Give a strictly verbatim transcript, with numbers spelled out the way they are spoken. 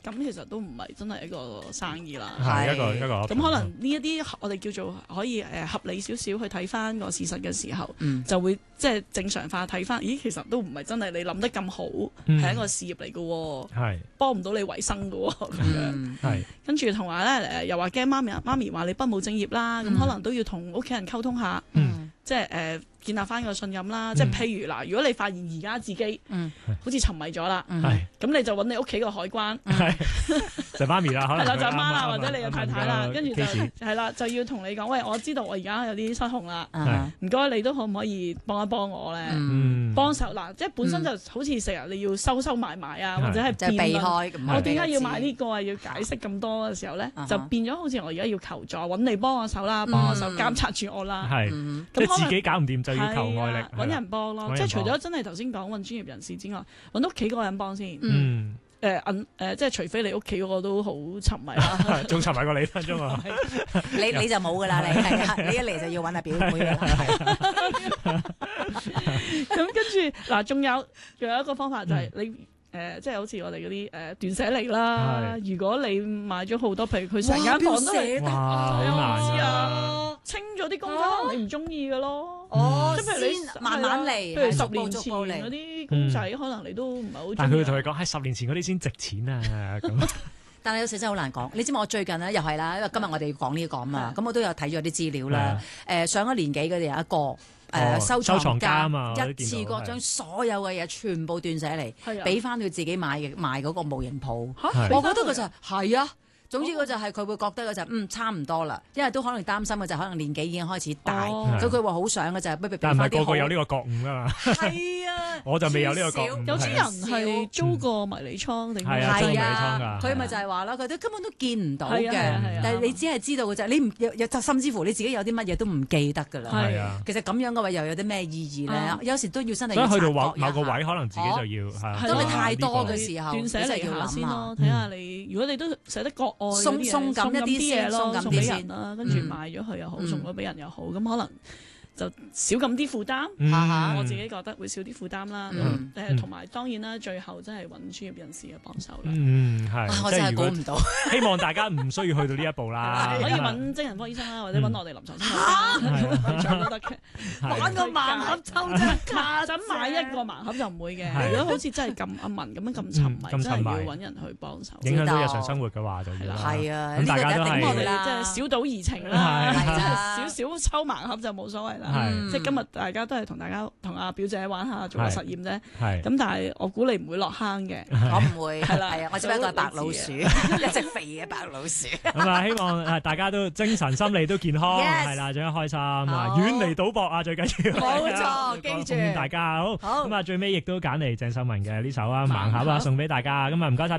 咁其實都唔係真係一個生意啦。 係一個一個。 咁可能呢一啲我哋叫做可以誒合理少少去睇翻個事實嘅時候， 嗯、 就會即係正常化睇翻。咦，其實都唔係真係你諗得咁好，係、嗯、一個事業嚟嘅喎，係幫唔到你維生嘅喎咁樣。係跟住同埋咧誒，又話驚媽咪媽咪話你不務正業啦，咁、嗯、可能都要同屋企人溝通下，嗯、即係誒。呃建立翻個信任啦，即係譬如嗱，如果你發現而家自己好似沉迷咗啦，咁你就揾你屋企個海關， 就媽咪啦，可能係啦，就阿媽啦，或者你嘅太太啦，跟住就係啦，就要同你講，喂，我知道我而家有啲失控啦，唔該你都可唔可以幫一幫我咧？幫手嗱，即係本身就好似成日你要收收埋埋啊，或者係避開， 我點解要買呢個啊？要解釋咁多嘅時候咧，就變咗好似我而家要求助，揾你幫我手啦，幫我手監察住我啦， 係，即係自己搞唔掂就要求外力， 揾人幫咯，即係除咗真係頭先講揾專業人士之外，揾屋企嗰個人幫先。 嗯， 誒誒，即係除非你屋企嗰個都好沉迷啦， 仲沉迷過你分鐘啊！ 你你就冇噶啦，你係啊，你一嚟就要揾阿表妹啦。 咁跟住嗱，仲有仲有一個方法就係你。誒，即係好似我哋嗰啲誒斷捨離啦。如果你買咗好多，譬如佢成間房都係， 哇，好難啊！ 清咗啲公仔，可能你唔中意嘅咯。 哦， 即係譬如你慢慢嚟， 譬如十年前嗰啲公仔，可能你都唔係好中意。 但係佢會同你講，係十年前嗰啲先值錢啊！咁， 但係有時真係好難講。你知唔知我最近咧又係啦，因為今日我哋要講呢個啊嘛，咁我都有睇咗啲資料啦。誒，上一年紀佢哋有一個。誒收藏家啊嘛，一次過將所有嘅嘢全部斷捨離，俾翻佢自己買嘅賣嗰個模型鋪。我覺得佢就係啊。總之佢就係佢會覺得嘅就嗯差唔多啦，因為都可能擔心嘅就可能年紀已經開始大，咁佢話好想嘅就係不如俾翻啲好。 但係個個有呢個覺悟㗎嘛？ 係啊， 我就未有呢個覺悟。 有啲人係租過迷你倉定係啊，租迷你倉㗎。 佢咪就係話啦，佢哋根本都見唔到嘅，但係你只係知道嘅啫，你唔有甚至乎你自己有啲乜嘢都唔記得㗎啦。 係啊， 其實咁樣嘅話又有啲咩意義咧？有時都要真係。 所以去到某個位，可能自己就要係。 當你太多嘅時候， 斷捨離下先咯，睇下你如果你都捨得國外鬆鬆咁一啲嘢咯， 送俾人啦，跟住賣咗佢又好，送咗俾人又好，咁可能就少咁啲負擔。我自己覺得會少啲負擔啦。誒，同埋當然啦，最後真係揾專業人士嘅幫手啦。 嗯，係。 我真係估唔到。 希望大家唔需要去到呢一步啦。 可以揾精神科醫生啦，或者揾我哋臨床心理醫生都得嘅。 玩個盲盒抽啫， 下陣買一個盲盒就唔會嘅。如果好似真係咁阿文咁樣咁沉迷，真係要揾人去幫手。 影響到日常生活嘅話就要啦。 係啊， 咁大家都係我哋即係小賭怡情啦，即係少少抽盲盒就冇所謂啦。即係今日大家都係同大家同阿表姐玩下做個實驗啫。咁但係我估你唔會落坑嘅。 我唔會。係啦，係啊，我只不過係白老鼠，一隻肥嘅白老鼠。 咁啊，希望大家都精神心理都健康，係啦，最緊開心啊，遠離賭博啊，最緊要。 冇錯，記住。 大家好。咁啊，最尾亦都揀嚟鄭秀文嘅呢首啊盲盒啊，送俾大家。咁啊，唔該晒。